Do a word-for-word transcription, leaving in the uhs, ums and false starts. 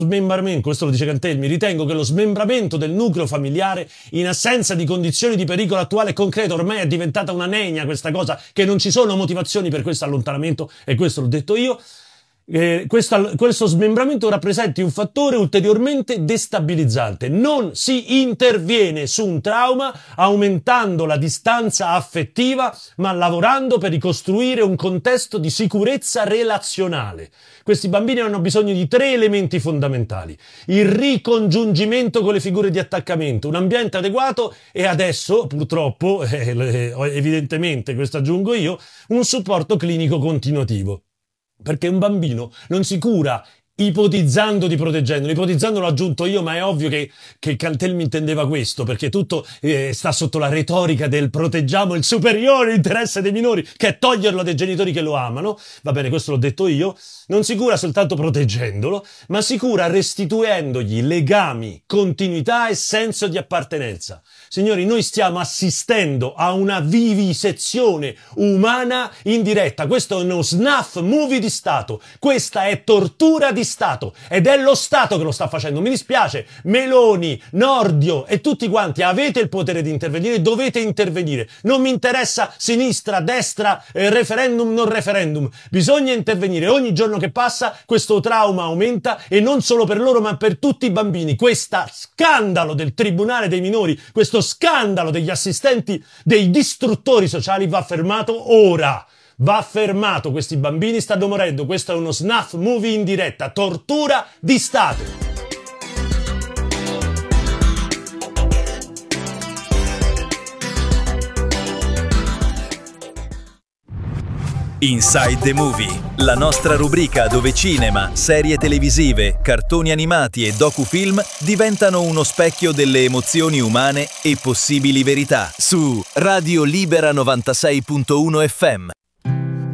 smembramento, questo lo dice Cantelmi, ritengo che lo smembramento del nucleo familiare in assenza di condizioni di pericolo attuale e concreto, ormai è diventata una nenia questa cosa, che non ci sono motivazioni per questo allontanamento, e questo l'ho detto io, eh, questo, questo smembramento rappresenti un fattore ulteriormente destabilizzante. Non si interviene su un trauma aumentando la distanza affettiva, ma lavorando per ricostruire un contesto di sicurezza relazionale. Questi bambini hanno bisogno di tre elementi fondamentali: il ricongiungimento con le figure di attaccamento, un ambiente adeguato e adesso, purtroppo, eh, evidentemente, questo aggiungo io, un supporto clinico continuativo. Perché un bambino non si cura ipotizzando di proteggendolo, ipotizzando l'ho aggiunto io, ma è ovvio che, che Cantelmi intendeva questo, perché tutto eh, sta sotto la retorica del proteggiamo il superiore interesse dei minori, che è toglierlo dai genitori che lo amano. Va bene, questo l'ho detto io. Non si cura soltanto proteggendolo, ma si cura restituendogli legami, continuità e senso di appartenenza. Signori, noi stiamo assistendo a una vivisezione umana in diretta. Questo è uno snuff movie di Stato. Questa è tortura di Stato. Ed è lo Stato che lo sta facendo. Mi dispiace. Meloni, Nordio e tutti quanti avete il potere di intervenire, dovete intervenire. Non mi interessa sinistra, destra, eh, referendum, non referendum. Bisogna intervenire. Ogni giorno che passa questo trauma aumenta, e non solo per loro ma per tutti i bambini. Questo scandalo del Tribunale dei minori, questo scandalo degli assistenti, dei distruttori sociali va fermato ora. Va fermato, questi bambini stanno morendo. Questo è uno snuff movie in diretta, tortura di Stato. Inside the Movie, la nostra rubrica dove cinema, serie televisive, cartoni animati e docufilm diventano uno specchio delle emozioni umane e possibili verità, su Radio Libera novantasei punto uno F M.